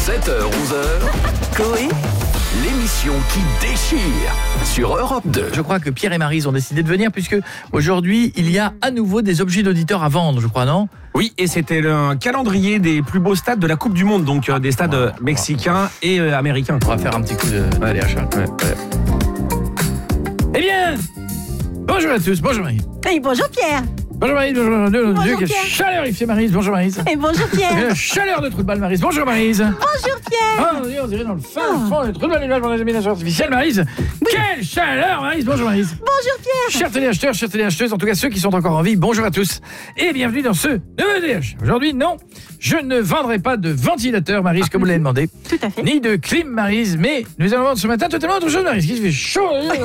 7h-11h, Coé, l'émission qui déchire sur Europe 2. Je crois que Pierre et Maryse ont décidé de venir puisque aujourd'hui, il y a à nouveau des objets d'auditeurs à vendre, je crois, non ? Oui, et c'était un calendrier des plus beaux stades de la Coupe du Monde, donc des stades mexicains et américains. On va faire un petit coup de d'achat. Eh bien, bonjour à tous, bonjour Maryse. Et bonjour Pierre. Bonjour Maryse, bonjour Dieu, quelle Pierre. chaleur il fait Maryse, bonjour Maryse. Et bonjour Pierre. Quelle chaleur de trou de balle Maryse, bonjour Maryse. Bonjour Pierre. On dirait dans le fin fond des trous de balle nuages pour l'insémination artificielle Maryse. Quelle chaleur Maryse, bonjour Maryse. Bonjour Pierre. Chers téléacheteurs, chères téléacheteuses, en tout cas ceux qui sont encore en vie, bonjour à tous et bienvenue dans ce nouveau DH. Aujourd'hui, non, je ne vendrai pas de ventilateur Maryse comme vous l'avez demandé. Tout à fait. Ni de clim Maryse, mais nous allons vendre ce matin totalement autre chose Maryse, qui se fait chaud.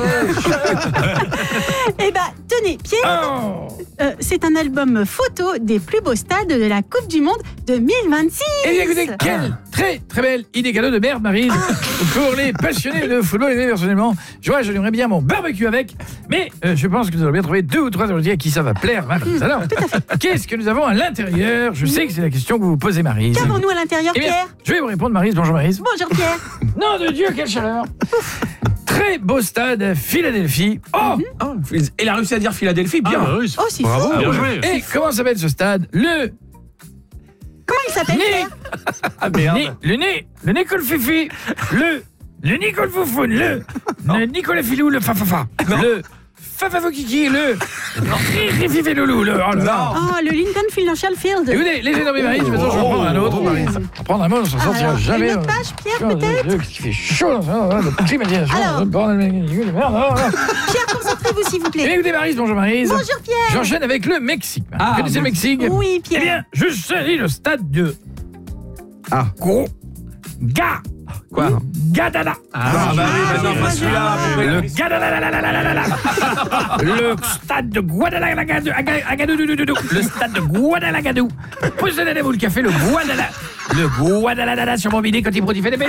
Eh ben, tenez Pierre, c'est un album photo des plus beaux stades de la Coupe du Monde 2026. Et bien écoutez, quelle très belle idée cadeau de merde Maryse pour les passionnés de football. Et personnellement, je aimerais bien mon barbecue avec, mais je pense que nous allons bien trouver 2 ou 3 invités à qui ça va plaire Maryse. Alors, qu'est-ce que nous avons à l'intérieur? Je sais que c'est la question que vous vous posez Maryse. Qu'avons-nous à l'intérieur Eh bien, Pierre? je vais vous répondre Maryse, bonjour Maryse. Bonjour Pierre. Nom de Dieu, quelle chaleur. Très beau stade à Philadelphie. Et la Russie à dire Philadelphie, bien. Oh, c'est Bravo, fou. bien joué. Et comment s'appelle ce stade? Comment il s'appelle Pierre? Ah merde. Le Nicole Fifi, le Nicole Foufoune, le Nicolas Filou, le Fafafa, le Fafafo Kiki, le Rififi Loulou, le oh là là. Oh, le Lincoln Financial Field. Écoutez, laissez tomber Maryse, maintenant je vais prendre un autre Maryse. On va prendre un mot, on s'en sortira Alors, jamais. une autre page Pierre peut-être? Qu'est-ce qui fait chaud dans ça, de climatisation, Alors. de bordel, de merde. Pierre, concentrez-vous s'il vous Eh bien, plaît. écoutez Maryse, bonjour Maryse. Bonjour Pierre. J'enchaîne avec le Mexique. Vous connaissez le Mexique? Oui Eh Pierre. bien, je salue le stade de Gros Quoi? Gadada. Ah bah oui, maintenant, pas celui-là. Le Gadada. Le stade de Guadalajara. Le stade de Guadalajara. Posez-vous le café, le Guadalajara sur mon bidet quand il produit des bébés.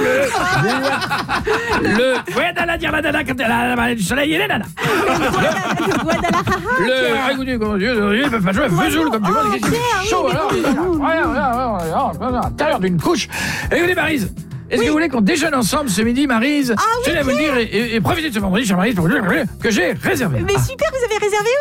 Le Guadalajara quand il du soleil et les nanas. Le Guadalajara. Le écoutez, comment Dieu, ils peuvent pas jouer à Vesoul comme du monde. Qu'est-ce qu'il fait chaud alors. À l'intérieur d'une couche. Écoutez Maryse. Est-ce que vous voulez qu'on déjeune ensemble ce midi, Maryse? Ah oui, Je vais vous le dire et profitez de ce vendredi, chère Maryse, pour vous dire que j'ai réservé. Mais super, vous avez réservé